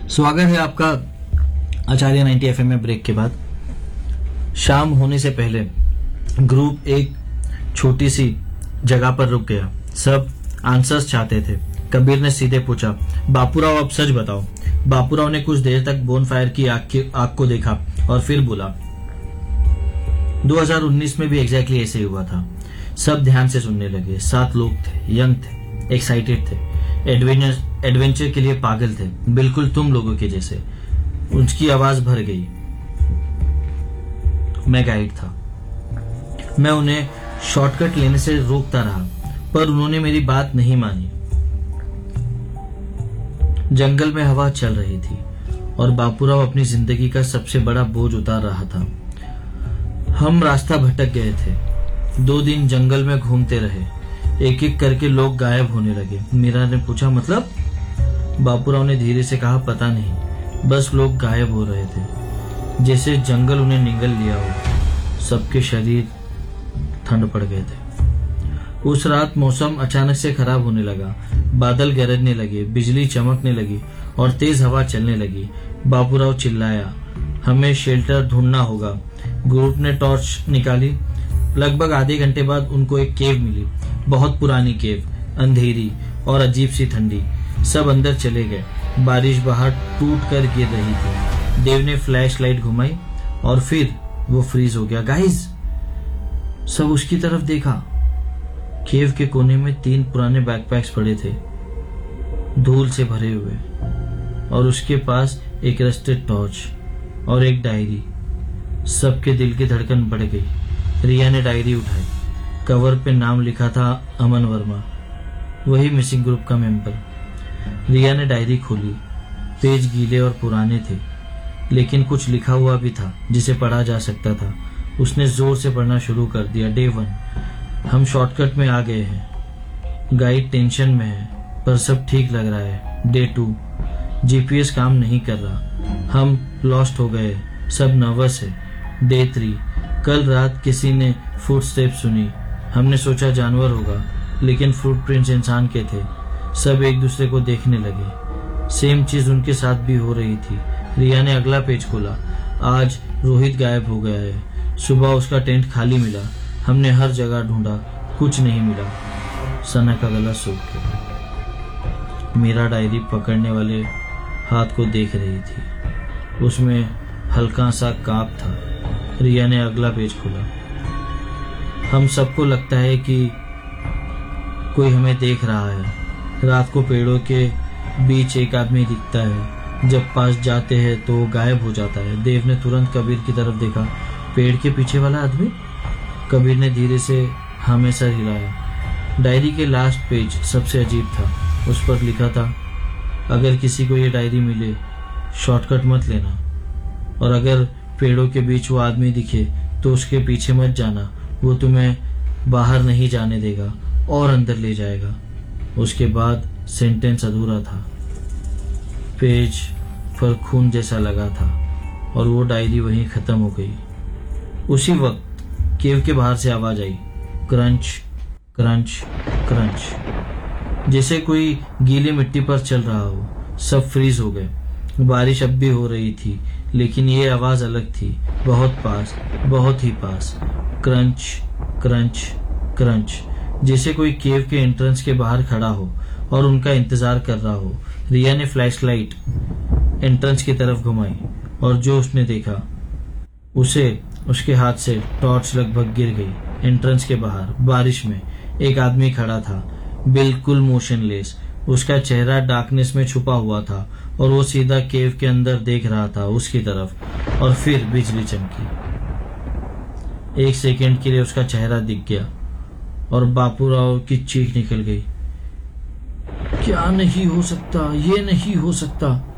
स्वागत है आपका आचार्य 90 एफएम में। ब्रेक के बाद शाम होने से पहले ग्रुप एक छोटी सी जगह पर रुक गया। सब आंसर्स चाहते थे। कबीर ने सीधे पूछा, बापूराव अब सच बताओ। बापूराव ने कुछ देर तक बोनफायर की आग को देखा और फिर बोला, 2019 में भी एग्जैक्टली ऐसे ही हुआ था। सब ध्यान से सुनने लगे। 7 लोग थे, यंग थे, एक्साइटेड थे, एडवेंचर के लिए पागल थे, बिल्कुल तुम लोगों के जैसे। उसकी आवाज भर गई। मैं गाइड था। मैं उन्हें शॉर्टकट लेने से रोकता रहा, पर उन्होंने मेरी बात नहीं मानी। जंगल में हवा चल रही थी और बापूराव अपनी जिंदगी का सबसे बड़ा बोझ उतार रहा था। हम रास्ता भटक गए थे। 2 दिन जंगल में घूमते रहे। एक एक करके लोग गायब होने लगे। मीरा ने पूछा, मतलब? बापूराव ने धीरे से कहा, पता नहीं, बस लोग गायब हो रहे थे, जैसे जंगल उन्हें निगल लिया हो। सबके शरीर ठंड पड़ गए थे। उस रात मौसम अचानक से खराब होने लगा। बादल गरजने लगे, बिजली चमकने लगी और तेज हवा चलने लगी। बापूराव चिल्लाया, हमें शेल्टर ढूंढना होगा। ग्रुप ने टॉर्च निकाली। लगभग आधे घंटे बाद उनको एक केव मिली। बहुत पुरानी केव, अंधेरी और अजीब सी ठंडी। सब अंदर चले गए। बारिश बाहर टूट कर गिर रही थी। देव ने फ्लैश लाइट घुमाई और फिर वो फ्रीज हो गया। गाइस, सब उसकी तरफ देखा। केव के कोने में 3 पुराने बैकपैक्स पड़े थे, धूल से भरे हुए, और उसके पास एक रस्टेड टॉर्च और एक डायरी। सबके दिल की धड़कन बढ़ गई। रिया ने डायरी उठाई। कवर पे नाम लिखा था अमन वर्मा, वही मिसिंग ग्रुप का मेंबर। रिया ने डायरी खोली। पेज गीले और पुराने थे, लेकिन कुछ लिखा हुआ भी था जिसे पढ़ा जा सकता था। उसने जोर से पढ़ना शुरू कर दिया। डे 1, हम शॉर्टकट में आ गए हैं। गाइड टेंशन में है, पर सब ठीक लग रहा है। डे 2, जीपीएस काम नहीं कर रहा, हम लॉस्ट हो गए, सब नर्वस है। डे 3, कल रात किसी ने फुटस्टेप सुनी। हमने सोचा जानवर होगा, लेकिन फुटप्रिंट्स इंसान के थे। सब एक दूसरे को देखने लगे। सेम चीज उनके साथ भी हो रही थी। रिया ने अगला पेज खोला। आज रोहित गायब हो गया है। सुबह उसका टेंट खाली मिला। हमने हर जगह ढूंढा, कुछ नहीं मिला। सना का गला सूख गया। मीरा डायरी पकड़ने वाले हाथ को देख रही थी। उसमें हल्का सा कांप था। रिया ने अगला पेज खोला। हम सबको लगता है कि कोई हमें देख रहा है। रात को पेड़ों के बीच एक आदमी दिखता है। जब पास जाते हैं तो वो गायब हो जाता है। देव ने तुरंत कबीर की तरफ देखा। पेड़ के पीछे वाला आदमी? कबीर ने धीरे से हमें सर हिलाया। डायरी के लास्ट पेज सबसे अजीब था। उस पर लिखा था, अगर किसी को ये डायरी मिले, शॉर्टकट मत लेना, और अगर पेड़ों के बीच वो आदमी दिखे तो उसके पीछे मत जाना। वो तुम्हें बाहर नहीं जाने देगा और अंदर ले जाएगा। उसके बाद सेंटेंस अधूरा था। पेज पर खून जैसा लगा था और वो डायरी वहीं खत्म हो गई। उसी वक्त केव के बाहर से आवाज आई, क्रंच क्रंच क्रंच, जैसे कोई गीली मिट्टी पर चल रहा हो। सब फ्रीज हो गए। बारिश अब भी हो रही थी, लेकिन ये आवाज अलग थी, बहुत पास, बहुत ही पास। क्रंच क्रंच क्रंच, जैसे कोई केव के एंट्रेंस के बाहर खड़ा हो और उनका इंतजार कर रहा हो। रिया ने फ्लैशलाइट एंट्रेंस की तरफ घुमाई और जो उसने देखा, उसके हाथ से टॉर्च लगभग गिर गई। एंट्रेंस के बाहर बारिश में एक आदमी खड़ा था, बिल्कुल मोशनलेस। उसका चेहरा डार्कनेस में छुपा हुआ था और वो सीधा केव के अंदर देख रहा था, उसकी तरफ। और फिर बिजली चमकी। 1 सेकेंड के लिए उसका चेहरा दिख गया और बापूराव की चीख निकल गई, क्या नहीं हो सकता, ये नहीं हो सकता।